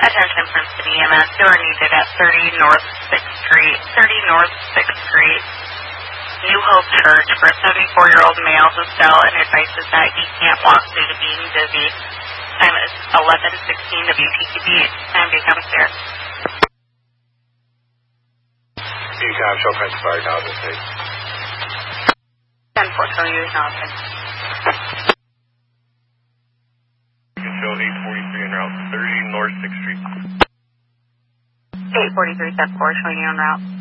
Attention Princeton EMS, you are needed at 30 North 6th Street. 30 North 6th Street. New Hope Church for a 74-year-old male who fell and advises that he can't walk due to being dizzy. Time is 11:16 WPTV. Time to come here. You can show Princeton Fire now, this day. 10-4, show you acknowledgement. You can show 843 en route 30 North 6th Street. 843, 4, showing you en route.